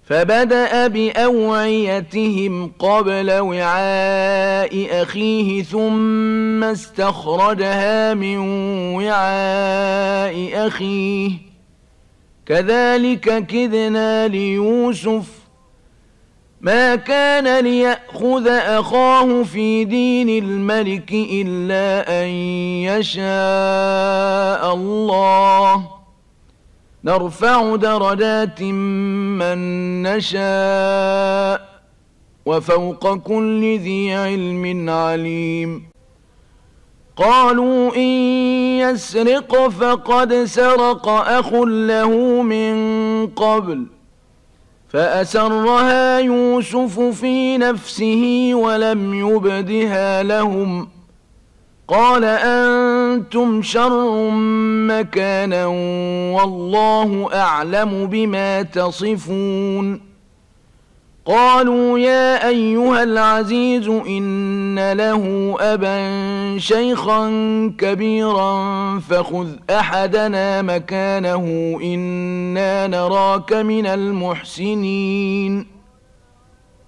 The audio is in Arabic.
فبدأ بأوعيتهم قبل وعاء أخيه ثم استخرجها من وعاء أخيه كذلك كدنا ليوسف ما كان ليأخذ أخاه في دين الملك إلا أن يشاء الله نرفع درجات من نشاء وفوق كل ذي علم عليم قالوا إن يسرق فقد سرق أخ له من قبل فأسرها يوسف في نفسه ولم يبدها لهم قال أنتم شر مكانا والله أعلم بما تصفون قالوا يا أيها العزيز إن له أبا شيخا كبيرا فخذ أحدنا مكانه إنا نراك من المحسنين